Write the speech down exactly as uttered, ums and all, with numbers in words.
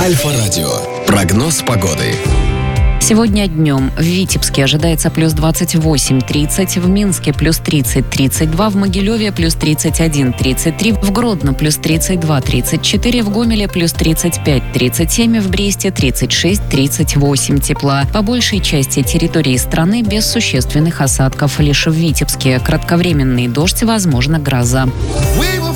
Альфа-радио. Прогноз погоды. Сегодня днем в Витебске ожидается плюс двадцать восемь тридцать, в Минске плюс тридцать тридцать два, в Могилеве плюс тридцать один тридцать три, в Гродно плюс тридцать два тридцать четыре, в Гомеле плюс тридцать пять тридцать семь, в Бресте тридцать шесть тридцать восемь тепла. По большей части территории страны без существенных осадков. Лишь в Витебске кратковременный дождь, возможно, гроза.